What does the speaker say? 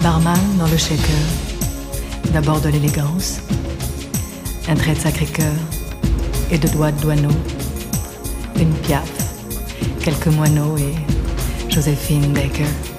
Barman dans le shaker, d'abord de l'élégance, un trait de Sacré-Cœur et de doigts de douaneau, une Piaf, quelques moineaux et Joséphine Baker.